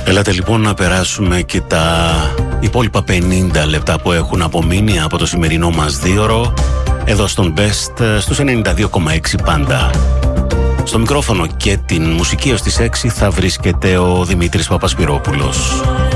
Έλατε λοιπόν να περάσουμε και τα υπόλοιπα 50 λεπτά που έχουν απομείνει από το σημερινό μας δίωρο εδώ στον Best στους 92,6 πάντα. Στο μικρόφωνο και την μουσική ως τις 6 θα βρίσκεται ο Δημήτρης Παπασπυρόπουλος.